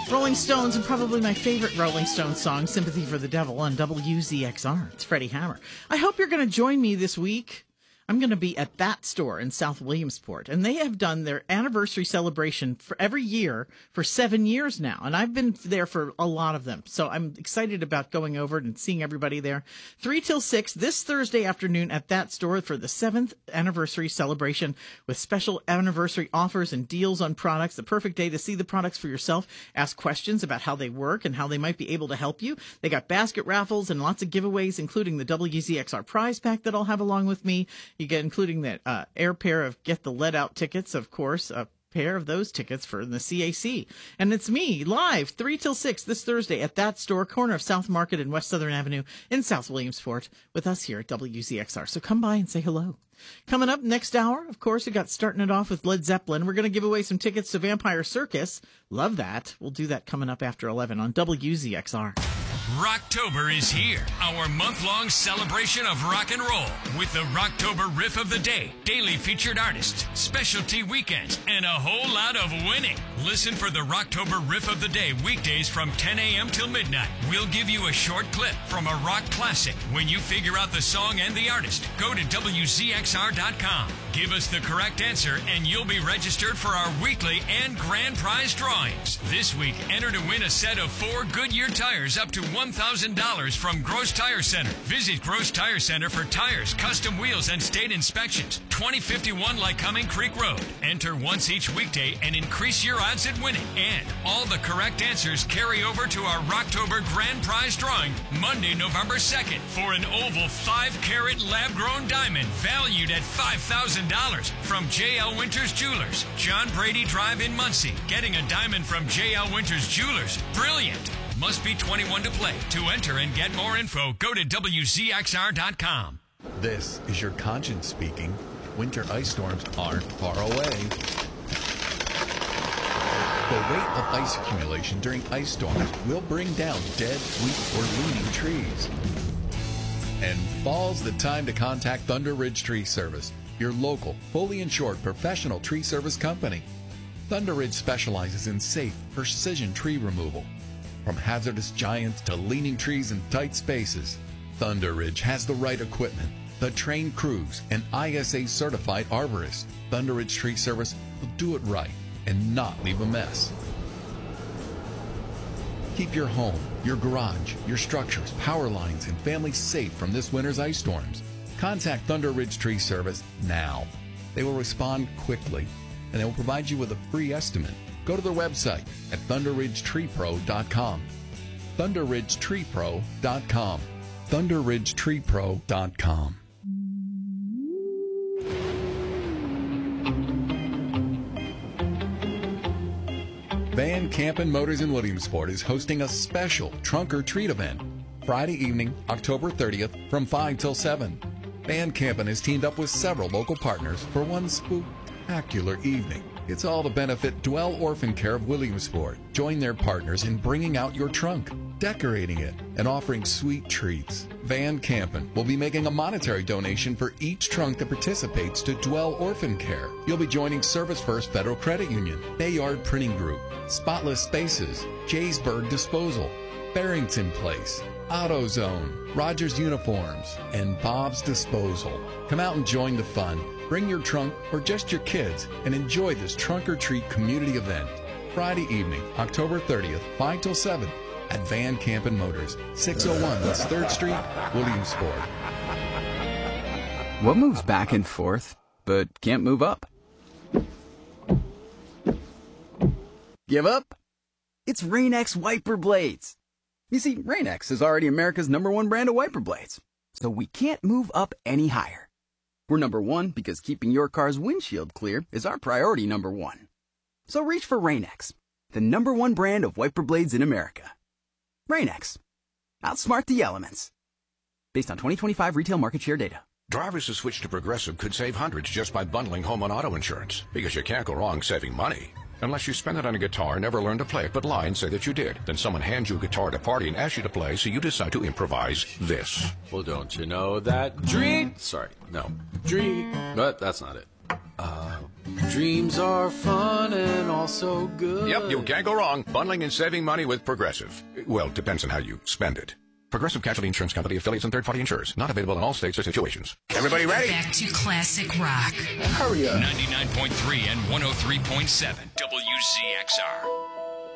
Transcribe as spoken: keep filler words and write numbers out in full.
Rolling Stones, and probably my favorite Rolling Stones song, Sympathy for the Devil, on W Z X R. It's Freddie Hammer. I hope you're going to join me this week. I'm going to be at that store in South Williamsport, and they have done their anniversary celebration for every year for seven years now, and I've been there for a lot of them, so I'm excited about going over and seeing everybody there. Three till six this Thursday afternoon at that store for the seventh anniversary celebration with special anniversary offers and deals on products. The perfect day to see the products for yourself, ask questions about how they work and how they might be able to help you. They got basket raffles and lots of giveaways, including the W Z X R prize pack that I'll have along with me. You get including that uh, air pair of Get the Lead Out tickets, of course, a pair of those tickets for the C A C. And it's me, live, three till six this Thursday at that store, corner of South Market and West Southern Avenue in South Williamsport, with us here at W Z X R. So come by and say hello. Coming up next hour, of course, we got starting it off with Led Zeppelin. We're going to give away some tickets to Vampire Circus. Love that. We'll do that coming up after eleven on W Z X R. Rocktober is here, our month-long celebration of rock and roll with the Rocktober Riff of the Day, daily featured artists, specialty weekends, and a whole lot of winning. Listen for the Rocktober Riff of the Day weekdays from ten a.m. till midnight. We'll give you a short clip from a rock classic. When you figure out the song and the artist, go to W Z X R dot com. Give us the correct answer and you'll be registered for our weekly and grand prize drawings. This week, enter to win a set of four Goodyear tires up to one thousand dollars from Gross Tire Center. Visit Gross Tire Center for tires, custom wheels, and state inspections. twenty fifty-one Lycoming Creek Road. Enter once each weekday and increase your odds at winning. And all the correct answers carry over to our Rocktober Grand Prize drawing Monday, November second for an oval five carat lab-grown diamond valued at five thousand dollars from J L Winters Jewelers. John Brady Drive in Muncie. Getting a diamond from J L Winters Jewelers. Brilliant. Must be twenty-one to play. To enter and get more info, go to W Z X R dot com. This is your conscience speaking. Winter ice storms aren't far away. The rate of ice accumulation during ice storms will bring down dead, weak, or leaning trees. And fall's the time to contact Thunder Ridge Tree Service, your local, fully insured professional tree service company. Thunder Ridge specializes in safe, precision tree removal. From hazardous giants to leaning trees in tight spaces, Thunder Ridge has the right equipment, the trained crews, and I S A-certified arborists. Thunder Ridge Tree Service will do it right and not leave a mess. Keep your home, your garage, your structures, power lines, and family safe from this winter's ice storms. Contact Thunder Ridge Tree Service now. They will respond quickly, and they will provide you with a free estimate. Go to their website at thunder ridge tree pro dot com. thunder ridge tree pro dot com. thunder ridge tree pro dot com. Van Campen Motors in Williamsport is hosting a special trunk or treat event Friday evening, October thirtieth from five till seven. Van Campen has teamed up with several local partners for one spectacular evening. It's all to benefit Dwell Orphan Care of Williamsport. Join their partners in bringing out your trunk, decorating it, and offering sweet treats. Van Campen will be making a monetary donation for each trunk that participates to Dwell Orphan Care. You'll be joining Service First Federal Credit Union, Bayard Printing Group, Spotless Spaces, Jaysburg Disposal, Barrington Place, AutoZone, Rogers Uniforms, and Bob's Disposal. Come out and join the fun. Bring your trunk or just your kids and enjoy this trunk or treat community event. Friday evening, October thirtieth, five till seven at Van Campen Motors, six oh one West third Street, Williamsport. What moves back and forth but can't move up? Give up? It's Rain-X wiper blades. You see, Rain-X is already America's number one brand of wiper blades, so we can't move up any higher. We're number one because keeping your car's windshield clear is our priority number one. So reach for Rain-X, the number one brand of wiper blades in America. Rain-X. Outsmart the elements. Based on twenty twenty-five retail market share data. Drivers who switch to Progressive could save hundreds just by bundling home and auto insurance, because you can't go wrong saving money. Unless you spend it on a guitar, never learn to play it, but lie and say that you did. Then someone hands you a guitar at a party and asks you to play, so you decide to improvise this. Well, don't you know that dream? Sorry, no. Dream. But that's not it. Uh, Dreams are fun and also good. Yep, you can't go wrong. Bundling and saving money with Progressive. Well, depends on how you spend it. Progressive Casualty Insurance Company, affiliates, and third-party insurers. Not available in all states or situations. Everybody ready? Back to classic rock. Hurry up. ninety-nine point three and one oh three point seven W Z X R.